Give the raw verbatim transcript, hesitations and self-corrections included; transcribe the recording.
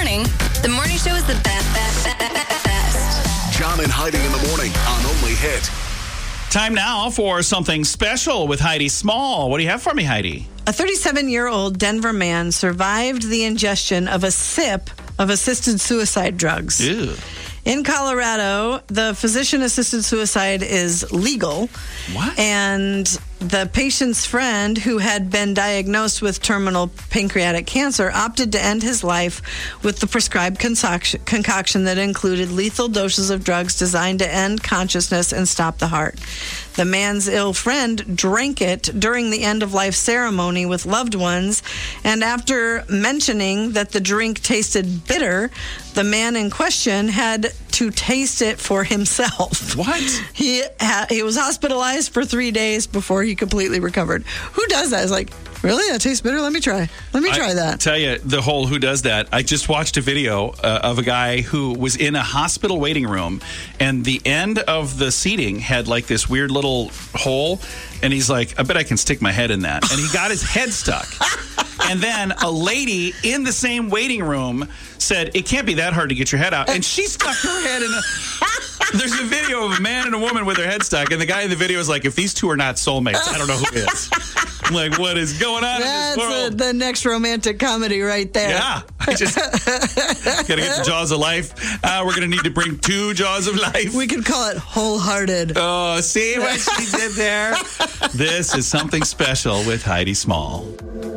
morning. The morning show is the best, best, best, best. John and Heidi in the morning on Only Hit. Time now for something special with Heidi Small. What do you have for me, Heidi? A thirty-seven-year-old Denver man survived the ingestion of a sip of assisted suicide drugs. Ew. In Colorado, the physician-assisted suicide is legal. What? And the patient's friend, who had been diagnosed with terminal pancreatic cancer, opted to end his life with the prescribed concoction, concoction that included lethal doses of drugs designed to end consciousness and stop the heart. The man's ill friend drank it during the end-of-life ceremony with loved ones, and after mentioning that the drink tasted bitter, the man in question had to taste it for himself. What? He ha- he was hospitalized for three days before he completely recovered. Who does that? It's like, really? That tastes bitter? Let me try. Let me try I that. tell you, the whole who does that. I just watched a video uh, of a guy who was in a hospital waiting room, and the end of the seating had like this weird little hole, and he's like, I bet I can stick my head in that. And he got his head stuck. And then a lady in the same waiting room said, it can't be that hard to get your head out. And she stuck her head in a... There's a video of a man and a woman with their head stuck, and the guy in the video is like, if these two are not soulmates, I don't know who is. I'm like, what is going on That's in this world? a, the next romantic comedy right there. Yeah. I just got to get the Jaws of Life. Uh, we're going to need to bring two Jaws of Life. We could call it Wholehearted. Oh, see what she did there? This is something special with Heidi Small.